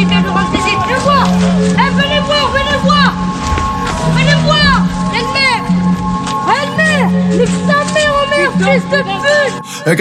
qui vient nous rendre visite. Le voir. Venez voir, venez voir. Venez voir. Elle-mère. Nique sa mère, oh merde, fils de pute.